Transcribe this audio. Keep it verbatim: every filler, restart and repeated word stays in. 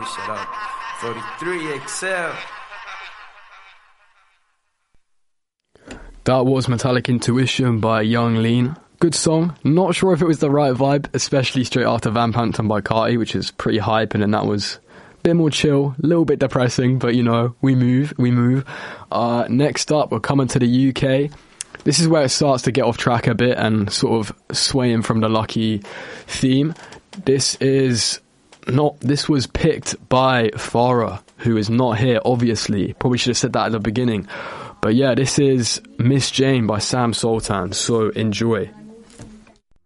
me shut up. forty-three X L. That was Metallic Intuition by Young Lean. Good song. Not sure if it was the right vibe, especially straight after Vamp Anthem by Carti, which is pretty hype, and then that was a bit more chill, a little bit depressing, but you know, we move, we move. Uh, next up, we're coming to the U K. This is where it starts to get off track a bit and sort of swaying from the Lucky theme. This is not, this was picked by Farah, who is not here, obviously. Probably should have said that at the beginning. But yeah, this is Miss Jane by Sam Sultan, so enjoy.